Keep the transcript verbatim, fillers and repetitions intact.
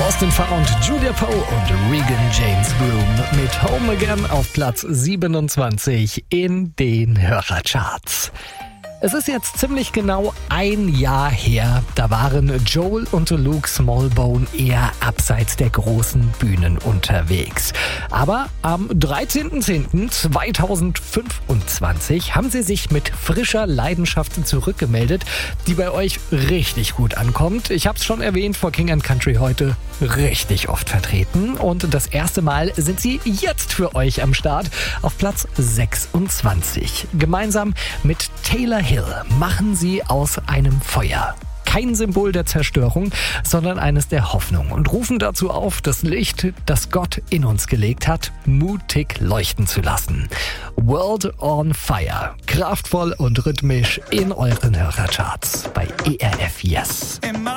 Austin Found, Julia Poe und Regan James Broom mit Home Again auf Platz siebenundzwanzig in den Hörercharts. Es ist jetzt ziemlich genau ein Jahr her, da waren Joel und Luke Smallbone eher abseits der großen Bühnen unterwegs. Aber am dreizehnten zehnten zweitausendfünfundzwanzig haben sie sich mit frischer Leidenschaft zurückgemeldet, die bei euch richtig gut ankommt. Ich habe es schon erwähnt, For King and Country heute richtig oft vertreten. Und das erste Mal sind sie jetzt für euch am Start auf Platz sechsundzwanzig. Gemeinsam mit Taylor Hill machen sie aus einem Feuer kein Symbol der Zerstörung, sondern eines der Hoffnung und rufen dazu auf, das Licht, das Gott in uns gelegt hat, mutig leuchten zu lassen. World on Fire, kraftvoll und rhythmisch in euren Hörercharts bei E R F Yes.